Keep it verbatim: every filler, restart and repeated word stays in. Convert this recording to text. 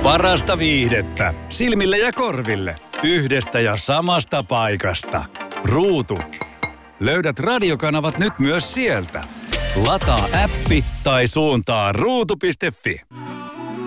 Parasta viihdettä silmille ja korville yhdestä ja samasta paikasta. Ruutu. Löydät radiokanavat nyt myös sieltä. Lataa appi tai suuntaa ruutu piste fi.